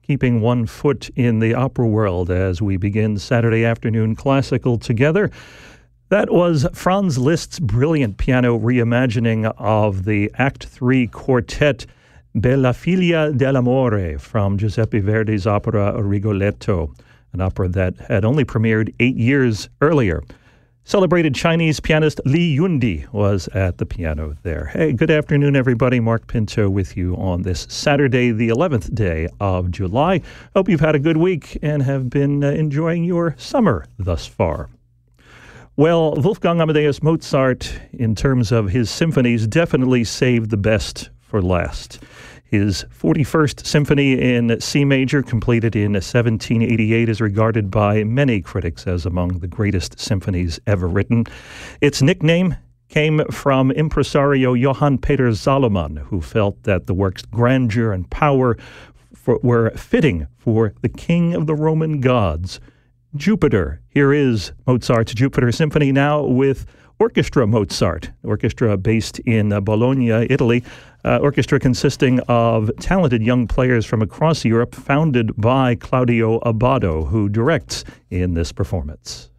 keeping one foot in the opera world as we begin Saturday afternoon classical together. That was Franz Liszt's brilliant piano reimagining of the Act 3 quartet Bella Figlia dell'Amore from Giuseppe Verdi's opera Rigoletto, an opera that had only premiered 8 years earlier. Celebrated Chinese pianist Li Yundi was at the piano there. Hey, good afternoon, everybody. Mark Pinto with you on this Saturday, the 11th day of July. Hope you've had a good week and have been enjoying your summer thus far. Well, Wolfgang Amadeus Mozart, in terms of his symphonies, definitely saved the best for last. His 41st Symphony in C major, completed in 1788, is regarded by many critics as among the greatest symphonies ever written. Its nickname came from impresario Johann Peter Salomon, who felt that the work's grandeur and power were fitting for the king of the Roman gods, Jupiter. Here is Mozart's Jupiter Symphony now with Orchestra Mozart, orchestra based in Bologna, Italy. Orchestra consisting of talented young players from across Europe, founded by Claudio Abbado, who directs in this performance.